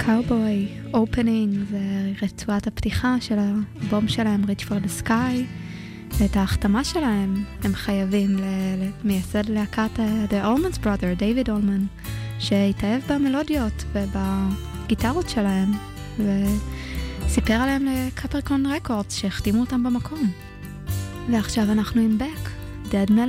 קאובוי, אופנינג, זה רצועת הפתיחה של האלבום שלהם, Reach for the Sky, ואת ההחתמה שלהם הם חייבים למייסד להקת The Allman Brothers, דיוויד אולמן, שהתאהב במלודיות ובגיטרות שלהם, וסיפר עליהם לקפריקון רקורדס שהחתימו אותם במקום. ועכשיו אנחנו עם Beck, Dead Melody.